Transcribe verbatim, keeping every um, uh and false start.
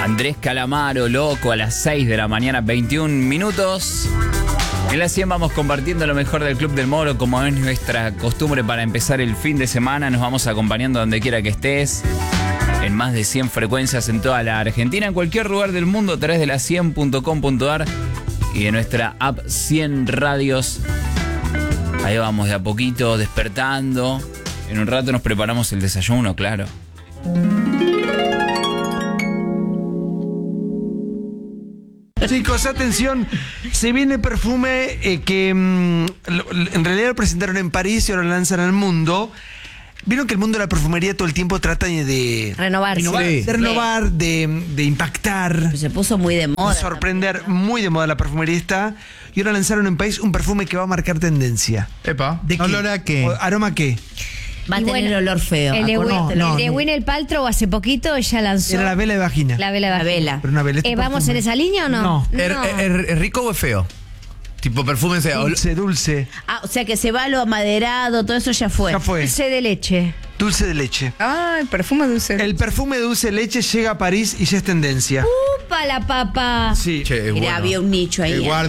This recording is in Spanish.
Andrés Calamaro, loco, a las seis de la mañana, veintiún minutos. En la cien vamos compartiendo lo mejor del Club del Moro, como es nuestra costumbre para empezar el fin de semana. Nos vamos acompañando donde quiera que estés, en más de cien frecuencias en toda la Argentina, en cualquier lugar del mundo, a través de la cien punto com punto ar y de nuestra app cien Radios. Ahí vamos de a poquito despertando. En un rato nos preparamos el desayuno, claro. Chicos, atención, se viene perfume eh, que mmm, lo, en realidad lo presentaron en París y ahora lo lanzan al mundo. Vieron que el mundo de la perfumería todo el tiempo trata de renovarse, renovar, sí. de, renovar de, de impactar. Se puso muy de moda. De sorprender, también. Muy de moda la perfumería está. Y ahora lanzaron en París un perfume que va a marcar tendencia. Epa, ¿de qué? ¿Olor a qué? O, ¿aroma qué? Va a Y tener bueno, olor feo. El de, no, Gwyn- no, el de no. Gwyneth Paltrow hace poquito ya lanzó Era la vela de vagina. la vela de La vagina. vela. Pero una vela. este Eh, ¿Vamos perfume. en esa línea o no? No. ¿Es, es- es rico o es feo? Tipo perfume, sea, ol- Dulce, dulce. Ah, o sea que se va lo amaderado, todo eso ya fue. Ya fue. Dulce de leche. Dulce de leche. Ay, perfume dulce. El perfume de dulce de leche llega a París y ya es tendencia. ¡Upa la papa! Sí. Che, es Mirá, bueno. había un nicho ahí. Igual